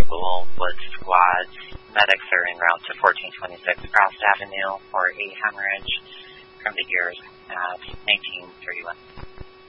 School with squads. Medics are en route to 1426 Frost Avenue for a hemorrhage from the ears at 1931.